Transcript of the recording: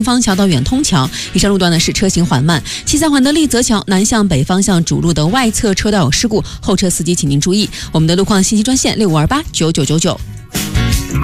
方桥到远通桥，以上路段呢是车行缓慢。7-3环的丽泽桥南向北方向主路的外侧车道有事故，后车司机请您注意。我们的路况信息专线65289999。